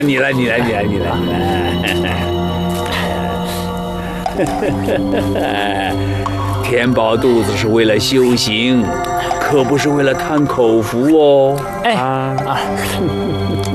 你来。填饱肚子是为了修行，可不是为了谈口福哦。 哎啊。